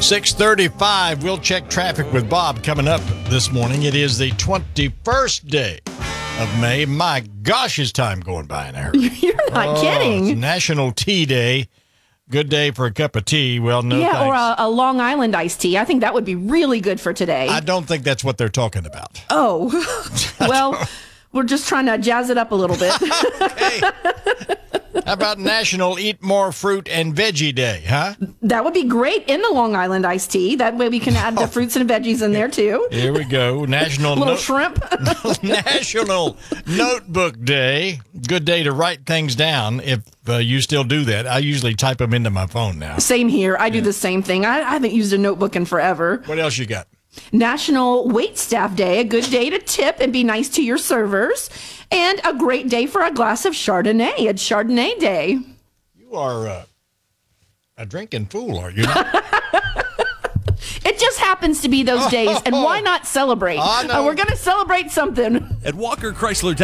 6:35. We'll check traffic with Bob coming up this morning. It is the 21st day of May. My gosh, is time going by in a hurry. You're not kidding. It's National Tea Day. Good day for a cup of tea. Well, no Yeah, thanks. or a Long Island iced tea. I think that would be really good for today. I don't think that's what they're talking about. Oh, well, we're just trying to jazz it up a little bit. Okay. How about National Eat More Fruit and Veggie Day, huh? That would be great in the Long Island iced tea. That way we can add the fruits and veggies in there too. Here we go. Little shrimp. National Notebook Day. Good day to write things down if you still do that. I usually type them into my phone now. Same here. I do the same thing. I haven't used a notebook in forever. What else you got? National Waitstaff Day, a good day to tip and be nice to your servers, and a great day for a glass of Chardonnay. It's Chardonnay Day. You are a drinking fool, are you not? It just happens to be those days, and why not celebrate? I know. We're going to celebrate something. At Walker Chrysler